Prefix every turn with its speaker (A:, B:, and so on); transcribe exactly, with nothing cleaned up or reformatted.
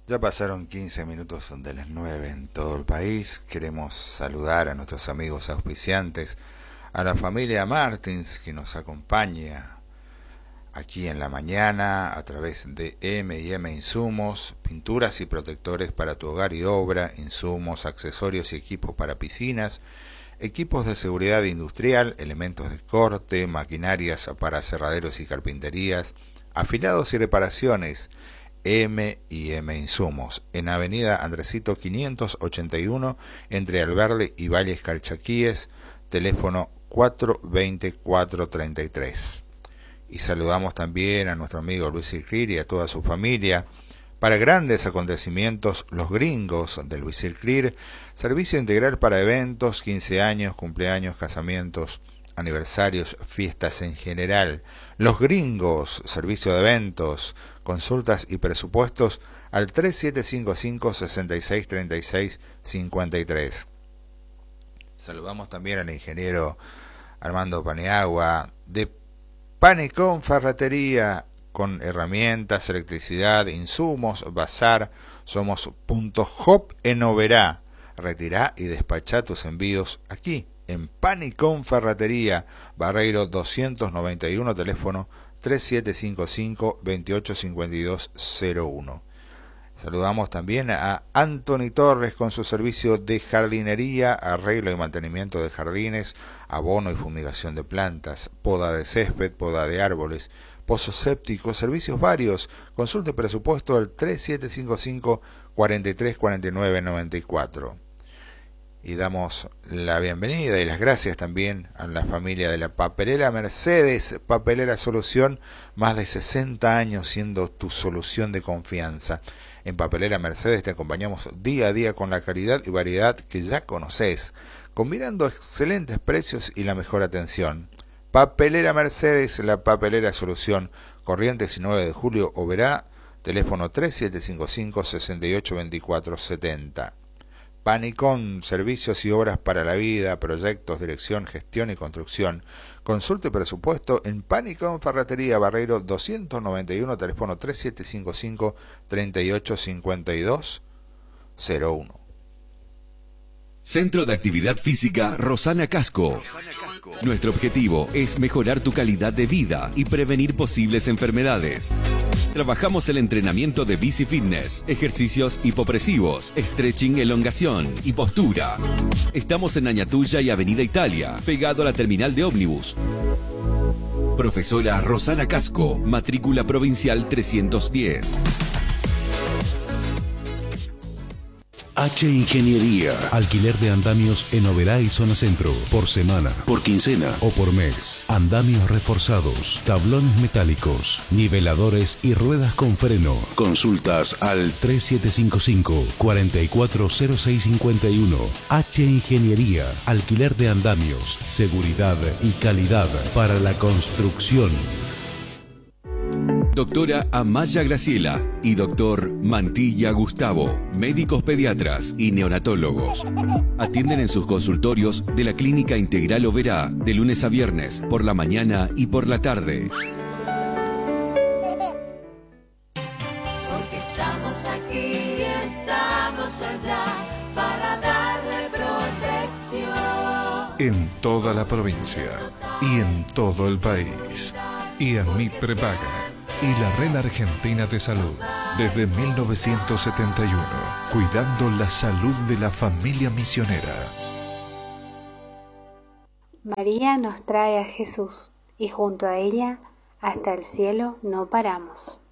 A: Ya pasaron quince minutos de las nueve en todo el país. Queremos saludar a nuestros amigos auspiciantes, a la familia Martins que nos acompaña aquí en la mañana a través de M y M Insumos, pinturas y protectores para tu hogar y obra, insumos, accesorios y equipos para piscinas, equipos de seguridad industrial, elementos de corte, maquinarias para aserraderos y carpinterías, afilados y reparaciones. M y M Insumos, en Avenida Andresito quinientos ochenta y uno, entre Alberdi y Valles Calchaquíes, teléfono cuatro veinte, cuatro treinta y tres. Y saludamos también a nuestro amigo Luis Circlir y a toda su familia. Para grandes acontecimientos, Los Gringos de Luis Circlir, servicio integral para eventos, quince años, cumpleaños, casamientos, aniversarios, fiestas en general. Los Gringos, servicio de eventos, consultas y presupuestos al tres siete cinco cinco, seis seis tres seis cinco tres. Saludamos también al ingeniero Armando Paniagua de Panicón Ferretería, con herramientas, electricidad, insumos, bazar. Somos punto hop en Oberá. Retirá y despachá tus envíos aquí en Panicón Ferretería, Barreiro doscientos noventa y uno, teléfono tres siete cinco cinco, veintiocho cincuenta y dos cero uno. Saludamos también a Anthony Torres con su servicio de jardinería, arreglo y mantenimiento de jardines, abono y fumigación de plantas, poda de césped, poda de árboles, pozos sépticos, servicios varios. Consulte presupuesto al tres siete cinco cinco, cuarenta y tres cuarenta y nueve noventa y cuatro. Y damos la bienvenida y las gracias también a la familia de la Papelera Mercedes, Papelera Solución, más de sesenta años siendo tu solución de confianza. En Papelera Mercedes te acompañamos día a día con la calidad y variedad que ya conoces, combinando excelentes precios y la mejor atención. Papelera Mercedes, la Papelera Solución, Corrientes y nueve de julio, Oberá, teléfono tres siete cinco cinco, seis ocho dos cuatro siete cero. Panicón, servicios y obras para la vida, proyectos, dirección, gestión y construcción. Consulte presupuesto en Panicón Ferretería, Barreiro doscientos noventa y uno, teléfono tres siete cinco cinco, treinta y ocho cincuenta y dos cero uno.
B: Centro de Actividad Física Rosana Casco. Nuestro objetivo es mejorar tu calidad de vida y prevenir posibles enfermedades. Trabajamos el entrenamiento de bici fitness, ejercicios hipopresivos, stretching, elongación y postura. Estamos en Añatuya y Avenida Italia, pegado a la terminal de ómnibus. Profesora Rosana Casco, matrícula provincial trescientos diez.
C: H Ingeniería. Alquiler de andamios en Oberá y zona centro. Por semana, por quincena o por mes. Andamios reforzados, tablones metálicos, niveladores y ruedas con freno. Consultas al tres siete cinco cinco, cuatro cuatro cero seis cinco uno. H Ingeniería. Alquiler de andamios, seguridad y calidad para la construcción.
B: Doctora Amaya Graciela y doctor Mantilla Gustavo, médicos pediatras y neonatólogos. Atienden en sus consultorios de la Clínica Integral Oberá de lunes a viernes por la mañana y por la tarde.
D: Porque estamos aquí y estamos allá para darle protección.
E: En toda la provincia y en todo el país. Y a mi prepaga. Y la Red Argentina de Salud, desde mil novecientos setenta y uno, cuidando la salud de la familia misionera.
F: María nos trae a Jesús, y junto a ella, hasta el cielo no paramos.